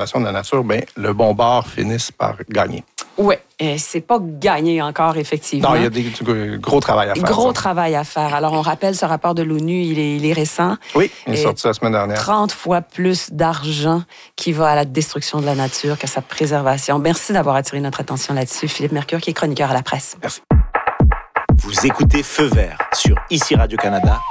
préservation de la nature, le bon bord finisse par gagner. Oui, c'est pas gagné encore, effectivement. Non, il y a du gros travail à faire. Gros travail à faire. Alors, on rappelle ce rapport de l'ONU, il est récent. Oui, il est sorti la semaine dernière. 30 fois plus d'argent qui va à la destruction de la nature qu'à sa préservation. Merci d'avoir attiré notre attention là-dessus. Philippe Mercure, qui est chroniqueur à la presse. Merci. Vous écoutez Feu vert sur ICI Radio-Canada